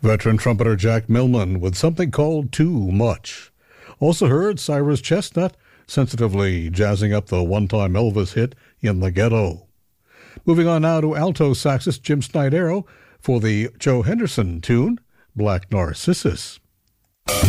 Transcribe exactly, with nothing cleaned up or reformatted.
Veteran trumpeter Jack Millman with something called Too Much. Also heard Cyrus Chestnut sensitively jazzing up the one-time Elvis hit In the Ghetto. Moving on now to alto saxist Jim Snydero for the Joe Henderson tune, Black Narcissus.